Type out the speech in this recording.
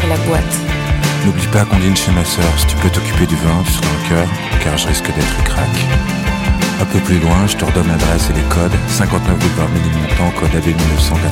la boîte. N'oublie pas qu'on dîne chez ma sœur. Si tu peux t'occuper du vin, tu seras un cœur, car je risque d'être crack. Un peu plus loin, je te redonne l'adresse et les codes. 59 boulevard Ménilmontant, code AB 1980.